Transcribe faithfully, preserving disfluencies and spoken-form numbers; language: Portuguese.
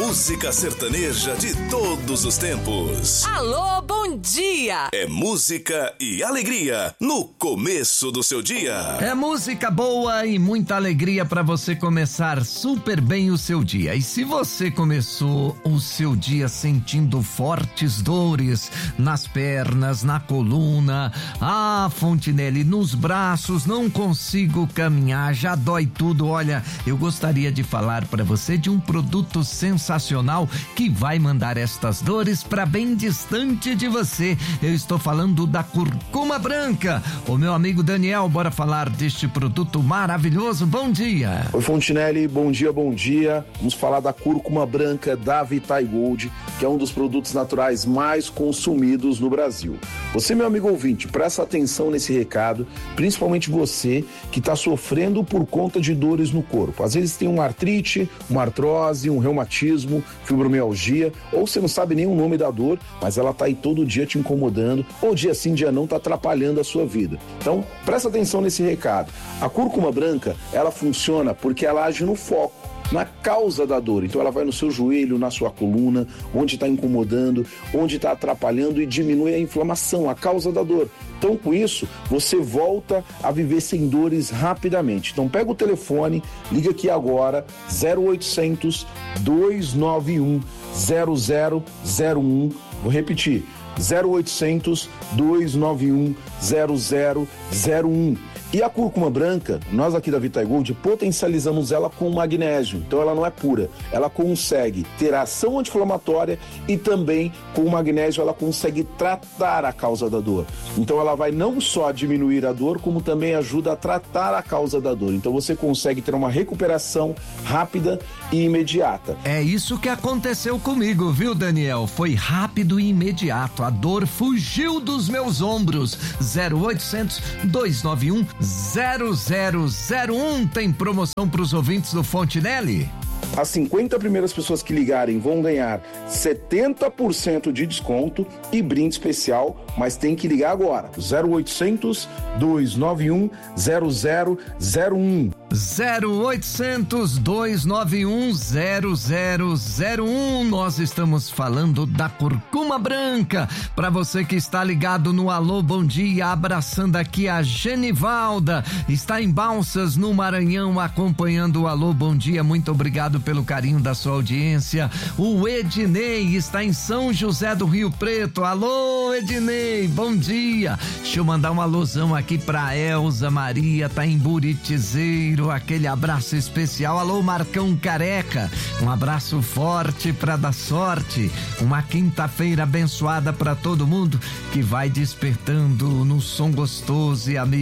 música sertaneja de todos os tempos. Alô, bom dia! É música e alegria no começo do seu dia. É música boa e muita alegria para você começar super bem o seu dia. E se você começou o seu dia sentindo fortes dores nas pernas, na coluna, ah, Fontinelli, nos braços, não consigo caminhar, já dói tudo. Olha, eu gostaria de falar para você de um produto sensacional que vai mandar estas dores para bem distante de você. Eu estou falando da Curcuma Branca. O meu amigo Daniel, bora falar deste produto maravilhoso. Bom dia. Oi, Fontinelli, bom dia, bom dia. Vamos falar da Curcuma Branca da Vitae Gold, que é um dos produtos naturais mais consumidos no Brasil. Você, meu amigo ouvinte, presta atenção nesse recado, principalmente você que está sofrendo por conta de dores no corpo. Às vezes tem uma artrite, uma artrose, um reumatismo, fibromialgia, ou você não sabe nem o nome da dor, mas ela tá aí todo dia te incomodando, ou dia sim, dia não, tá atrapalhando a sua vida. Então, presta atenção nesse recado. A Curcuma Branca, ela funciona porque ela age no foco, na causa da dor. Então ela vai no seu joelho, na sua coluna, onde está incomodando, onde está atrapalhando e diminui a inflamação, a causa da dor. Então com isso, você volta a viver sem dores rapidamente. Então pega o telefone, liga aqui agora, zero oitocentos, dois nove um, zero zero zero um. Vou repetir, zero oitocentos, dois nove um, zero zero zero um. E a Curcuma Branca, nós aqui da Vitae Gold potencializamos ela com magnésio. Então ela não é pura, ela consegue ter ação anti-inflamatória e também com o magnésio ela consegue tratar a causa da dor. Então ela vai não só diminuir a dor, como também ajuda a tratar a causa da dor. Então você consegue ter uma recuperação rápida e imediata. É isso que aconteceu comigo, viu, Daniel? Foi rápido e imediato. A dor fugiu dos meus ombros. zero oitocentos, dois nove um, zero zero zero um. Tem promoção para os ouvintes do Fontinelli? As cinquenta primeiras pessoas que ligarem vão ganhar setenta por cento de desconto e brinde especial, mas tem que ligar agora. zero oitocentos, dois nove um, zero zero zero um. zero oitocentos, dois nove um, zero zero zero um. Nós estamos falando da Curcuma Branca. Para você que está ligado no Alô Bom Dia, abraçando aqui a Genivalda, está em Balsas, no Maranhão, acompanhando o Alô Bom Dia. Muito obrigado pelo carinho da sua audiência. O Ednei está em São José do Rio Preto. Alô, Ednei, bom dia. Deixa eu mandar um alôzão aqui pra Elza Maria, tá em Buritizeiro. Aquele abraço especial. Alô, Marcão Careca, um abraço forte pra dar sorte. Uma quinta-feira abençoada pra todo mundo que vai despertando no som gostoso e amigo.